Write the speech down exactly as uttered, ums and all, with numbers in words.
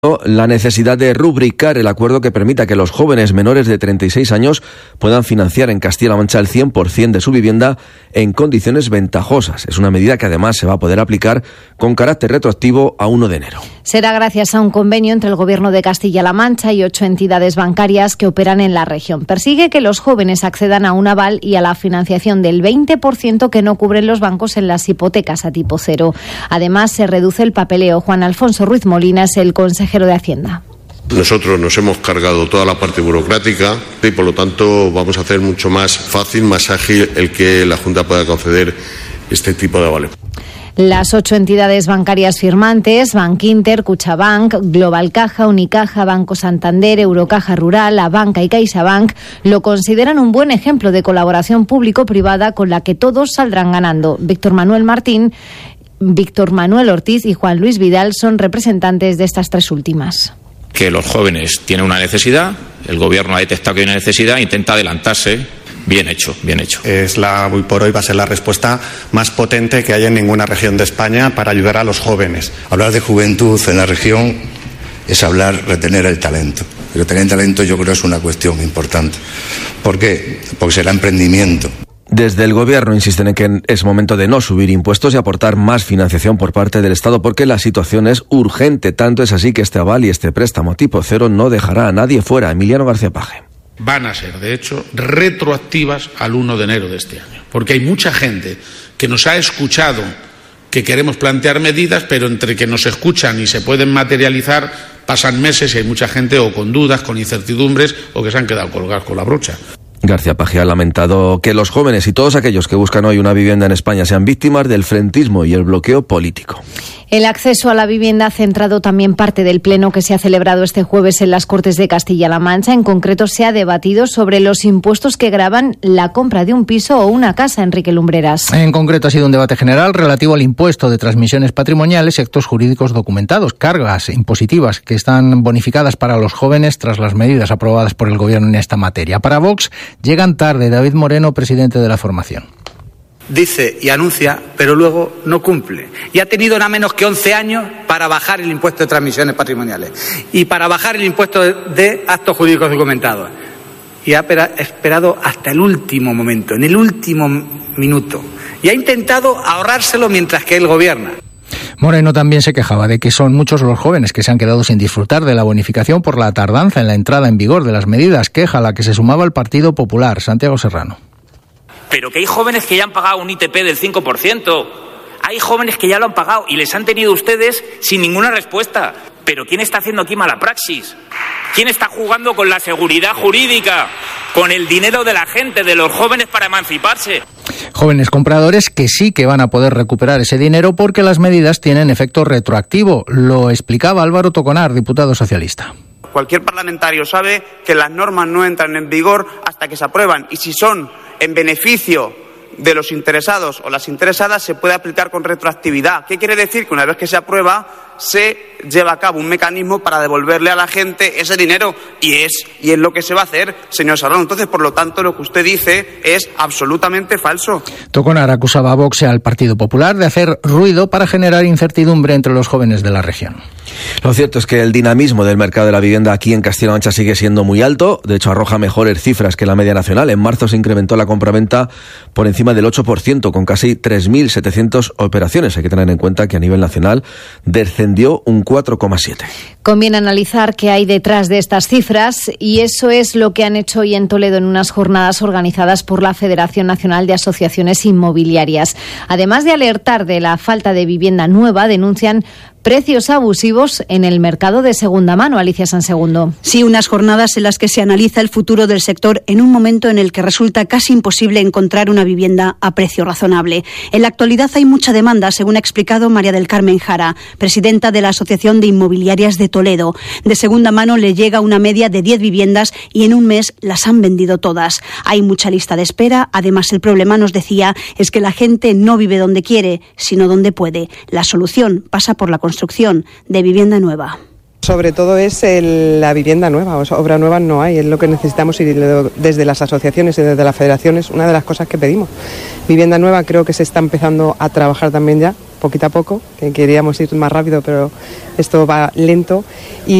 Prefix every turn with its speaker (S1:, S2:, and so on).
S1: la necesidad de rubricar el acuerdo que permita que los jóvenes menores de treinta y seis años puedan financiar en Castilla-La Mancha el cien por ciento de su vivienda en condiciones ventajosas. Es una medida que además se va a poder aplicar con carácter retroactivo a uno de enero.
S2: Será gracias a un convenio entre el Gobierno de Castilla-La Mancha y ocho entidades bancarias que operan en la región. Persigue que los jóvenes accedan a un aval y a la financiación del veinte por ciento que no cubren los bancos en las hipotecas a tipo cero. Además, se reduce el papeleo. Juan Alfonso Ruiz Molina es el consejero de Hacienda.
S3: Nosotros nos hemos cargado toda la parte burocrática y por lo tanto vamos a hacer mucho más fácil, más ágil el que la Junta pueda conceder este tipo de avales.
S2: Las ocho entidades bancarias firmantes, Bankinter, Cuchabank, Global Caja, Unicaja, Banco Santander, Eurocaja Rural, Abanca y CaixaBank, lo consideran un buen ejemplo de colaboración público-privada con la que todos saldrán ganando. Víctor Manuel Martín, Víctor Manuel Ortiz y Juan Luis Vidal son representantes de estas tres últimas.
S4: Que los jóvenes tienen una necesidad, el Gobierno ha detectado que hay una necesidad, intenta adelantarse. Bien hecho, bien hecho.
S5: Es la, hoy por hoy va a ser la respuesta más potente que hay en ninguna región de España para ayudar a los jóvenes.
S6: Hablar de juventud en la región es hablar, retener el talento. Pero tener talento yo creo es una cuestión importante. ¿Por qué? Porque será emprendimiento.
S1: Desde el Gobierno insisten en que es momento de no subir impuestos y aportar más financiación por parte del Estado porque la situación es urgente. Tanto es así que este aval y este préstamo tipo cero no dejará a nadie fuera. Emiliano García Paje.
S7: Van a ser, de hecho, retroactivas al uno de enero de este año. Porque hay mucha gente que nos ha escuchado que queremos plantear medidas, pero entre que nos escuchan y se pueden materializar pasan meses y hay mucha gente o con dudas, con incertidumbres o que se han quedado colgados con la brocha.
S1: García Paje ha lamentado que los jóvenes y todos aquellos que buscan hoy una vivienda en España sean víctimas del frentismo y el bloqueo político.
S2: El acceso a la vivienda ha centrado también parte del pleno que se ha celebrado este jueves en las Cortes de Castilla-La Mancha. En concreto, se ha debatido sobre los impuestos que gravan la compra de un piso o una casa. Enrique Lumbreras.
S8: En concreto, ha sido un debate general relativo al impuesto de transmisiones patrimoniales y actos jurídicos documentados, cargas impositivas que están bonificadas para los jóvenes tras las medidas aprobadas por el Gobierno en esta materia. Para Vox, llegan tarde. David Moreno, presidente de la formación.
S9: Dice y anuncia, pero luego no cumple. Y ha tenido nada menos que once años para bajar el impuesto de transmisiones patrimoniales y para bajar el impuesto de, de actos jurídicos documentados. Y ha esperado hasta el último momento, en el último minuto. Y ha intentado ahorrárselo mientras que él gobierna.
S8: Moreno también se quejaba de que son muchos los jóvenes que se han quedado sin disfrutar de la bonificación por la tardanza en la entrada en vigor de las medidas, queja a la que se sumaba el Partido Popular. Santiago Serrano.
S10: Pero que hay jóvenes que ya han pagado un I T P del cinco por ciento. Hay jóvenes que ya lo han pagado y les han tenido ustedes sin ninguna respuesta. Pero ¿quién está haciendo aquí mala praxis? ¿Quién está jugando con la seguridad jurídica, con el dinero de la gente, de los jóvenes para emanciparse?
S8: Jóvenes compradores que sí que van a poder recuperar ese dinero porque las medidas tienen efecto retroactivo. Lo explicaba Álvaro Toconar, diputado socialista.
S11: Cualquier parlamentario sabe que las normas no entran en vigor hasta que se aprueban y si son en beneficio de los interesados o las interesadas se puede aplicar con retroactividad. ¿Qué quiere decir? Que una vez que se aprueba se lleva a cabo un mecanismo para devolverle a la gente ese dinero y es y es lo que se va a hacer, señor Serrano. Entonces, por lo tanto, lo que usted dice es absolutamente falso.
S8: Toconar acusaba a Vox y al Partido Popular de hacer ruido para generar incertidumbre entre los jóvenes de la región.
S1: Lo cierto es que el dinamismo del mercado de la vivienda aquí en Castilla-La Mancha sigue siendo muy alto. De hecho, arroja mejores cifras que la media nacional. En marzo se incrementó la compraventa por encima del ocho por ciento, con casi tres mil setecientas operaciones. Hay que tener en cuenta que a nivel nacional descendió un cuatro coma siete.
S2: Conviene analizar qué hay detrás de estas cifras y eso es lo que han hecho hoy en Toledo en unas jornadas organizadas por la Federación Nacional de Asociaciones Inmobiliarias. Además de alertar de la falta de vivienda nueva, denuncian precios abusivos en el mercado de segunda mano. Alicia Sansegundo.
S12: Sí, unas jornadas en las que se analiza el futuro del sector en un momento en el que resulta casi imposible encontrar una vivienda a precio razonable. En la actualidad hay mucha demanda, según ha explicado María del Carmen Jara, presidenta de la Asociación de Inmobiliarias de Toledo. De segunda mano le llega una media de diez viviendas y en un mes las han vendido todas. Hay mucha lista de espera. Además, el problema, nos decía, es que la gente no vive donde quiere, sino donde puede. La solución pasa por la construcción de vivienda nueva.
S13: Sobre todo es el, la vivienda nueva, o sea, obra nueva no hay, es lo que necesitamos y desde las asociaciones y desde las federaciones una de las cosas que pedimos. Vivienda nueva creo que se está empezando a trabajar también ya, poquito a poco, que queríamos ir más rápido, pero esto va lento. Y